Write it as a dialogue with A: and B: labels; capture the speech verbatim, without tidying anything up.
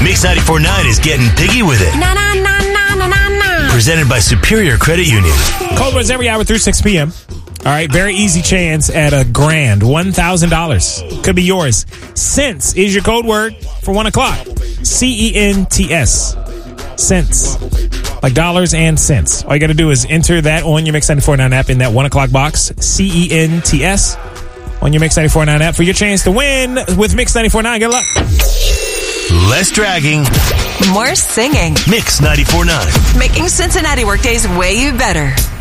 A: Mix ninety-four point nine is getting piggy with it.
B: Na na na na na na na.
A: Presented by Superior Credit Union.
C: Cold Ones every hour through six p.m. All right, very easy chance at a grand, one thousand dollars. Could be yours. Cents is your code word for one o'clock. C E N T S. Cents. Like dollars and cents. All you got to do is enter that on your Mix ninety-four point nine app in that one o'clock box. C E N T S on your Mix ninety-four point nine app for your chance to win with Mix ninety-four point nine. Good luck.
A: Less dragging.
D: More singing.
A: Mix ninety-four point nine.
D: Making Cincinnati workdays way better.